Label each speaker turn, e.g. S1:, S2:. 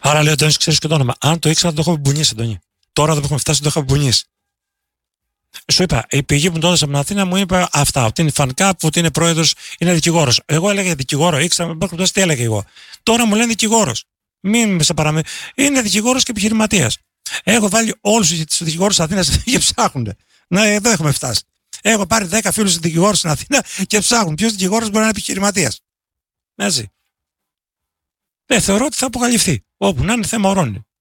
S1: Άρα λέει ο Αντώνης, ξέρεις και το όνομα. Αν το ήξερα, το έχω μπουνίσει, Αντώνη. Τώρα δεν έχουμε φτάσει, το έχω μπουνίσει. Σου είπα, η πηγή που μου το έδωσε από την Αθήνα μου είπε αυτά. Ότι είναι φανκάπ, ότι είναι πρόεδρος, είναι δικηγόρος. Εγώ έλεγα δικηγόρο, ήξερα τι έλεγα εγώ. Τώρα μου λένε δικηγόρος. Μην με σε παραμείνει. Είναι δικηγόρος και επιχειρηματίας. Έχω βάλει όλους τους δικηγόρους της Αθήνας και ψάχνουν. Να, εδώ έχουμε φτάσει. Έχω πάρει 10 φίλους δικηγόρους στην Αθήνα και ψάχνουν. Ποιος δικηγόρος μπορεί να είναι επιχειρηματίας. Έτσι. Θεωρώ ότι θα αποκαλυφθεί. Όπου να είναι θέμα ορώνει.